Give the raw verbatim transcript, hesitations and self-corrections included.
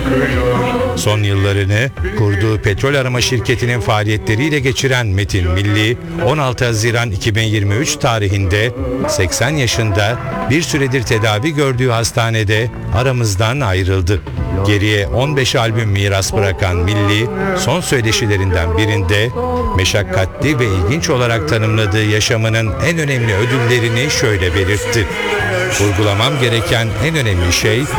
Son yıllarını kurduğu petrol arama şirketinin faaliyetleriyle geçiren Metin Milli, on altı Haziran iki bin yirmi üç tarihinde seksen yaşında bir süredir tedavi gördüğü hastanede aramızdan ayrıldı. Geriye on beş albüm miras bırakan Milli, son söyleşilerinden birinde meşakkatli ve ilginç olarak tanımladığı yaşamının en önemli ödüllerini şöyle belirtti. Vurgulamam gereken en önemli şey